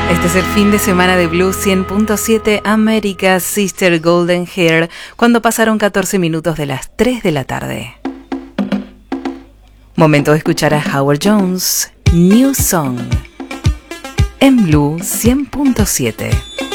Este es el fin de semana de Blue 100.7 America's Sister Golden Hair, cuando pasaron 14 minutos de las 3 de la tarde. Momento de escuchar a Howard Jones, New Song, en Blue 100.7.